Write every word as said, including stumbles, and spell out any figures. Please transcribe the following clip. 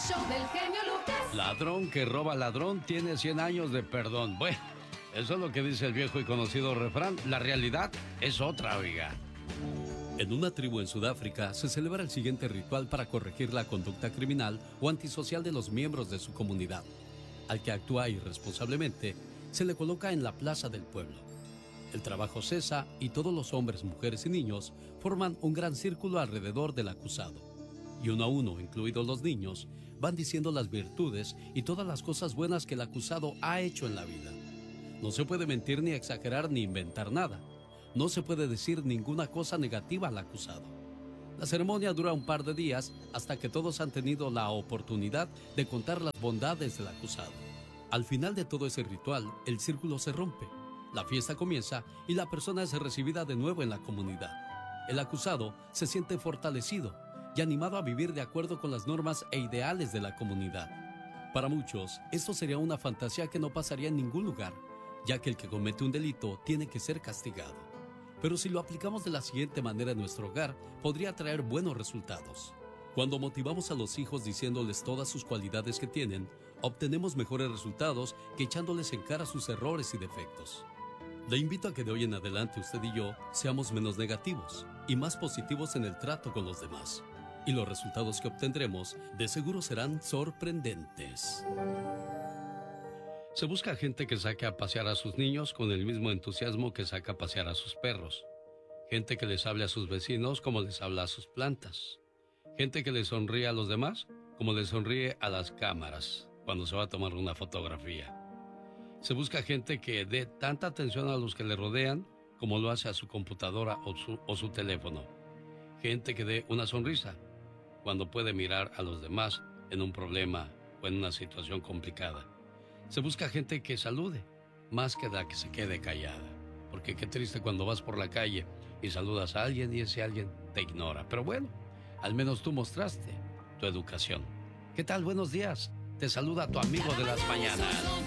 show del genio Lucas. Ladrón que roba ladrón tiene cien años de perdón. Bueno, eso es lo que dice el viejo y conocido refrán. La realidad es otra, oiga. En una tribu en Sudáfrica se celebra el siguiente ritual para corregir la conducta criminal o antisocial de los miembros de su comunidad. Al que actúa irresponsablemente, se le coloca en la plaza del pueblo. El trabajo cesa y todos los hombres, mujeres y niños forman un gran círculo alrededor del acusado. Y uno a uno, incluidos los niños, van diciendo las virtudes y todas las cosas buenas que el acusado ha hecho en la vida. No se puede mentir ni exagerar ni inventar nada. No se puede decir ninguna cosa negativa al acusado. La ceremonia dura un par de días hasta que todos han tenido la oportunidad de contar las bondades del acusado. Al final de todo ese ritual, el círculo se rompe. La fiesta comienza y la persona es recibida de nuevo en la comunidad. El acusado se siente fortalecido y animado a vivir de acuerdo con las normas e ideales de la comunidad. Para muchos, esto sería una fantasía que no pasaría en ningún lugar, ya que el que comete un delito tiene que ser castigado. Pero si lo aplicamos de la siguiente manera en nuestro hogar, podría traer buenos resultados. Cuando motivamos a los hijos diciéndoles todas sus cualidades que tienen, obtenemos mejores resultados que echándoles en cara sus errores y defectos. Le invito a que de hoy en adelante usted y yo seamos menos negativos y más positivos en el trato con los demás. Y los resultados que obtendremos de seguro serán sorprendentes. Se busca gente que saque a pasear a sus niños con el mismo entusiasmo que saca a pasear a sus perros. Gente que les hable a sus vecinos como les habla a sus plantas. Gente que le sonríe a los demás como le sonríe a las cámaras cuando se va a tomar una fotografía. Se busca gente que dé tanta atención a los que le rodean como lo hace a su computadora o su, o su teléfono. Gente que dé una sonrisa cuando puede mirar a los demás en un problema o en una situación complicada. Se busca gente que salude, más que la que se quede callada. Porque qué triste cuando vas por la calle y saludas a alguien y ese alguien te ignora. Pero bueno, al menos tú mostraste tu educación. ¿Qué tal? Buenos días. Te saluda tu amigo de las mañanas.